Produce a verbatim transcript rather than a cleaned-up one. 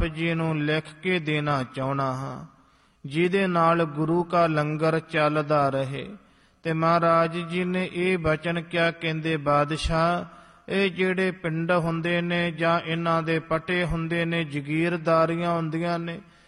ਆਪ ਜੀ ਨੂੰ ਲਿਖ ਕੇ ਦੇਣਾ ਚਾਹੁੰਦਾ ਹਾਂ, ਜਿਹਦੇ ਨਾਲ ਗੁਰੂ ਕਾ ਲੰਗਰ ਚੱਲਦਾ ਰਹੇ। ਤੇ ਮਹਾਰਾਜ ਜੀ ਨੇ ਇਹ ਬਚਨ ਕਿਆ ਕਹਿੰਦੇ, ਬਾਦਸ਼ਾਹ ਇਹ ਜਿਹੜੇ ਪਿੰਡ ਹੁੰਦੇ ਨੇ ਜਾਂ ਇਹਨਾਂ ਦੇ ਪਟੇ ਹੁੰਦੇ ਨੇ, ਜਗੀਰਦਾਰੀਆਂ ਹੁੰਦੀਆਂ ਨੇ,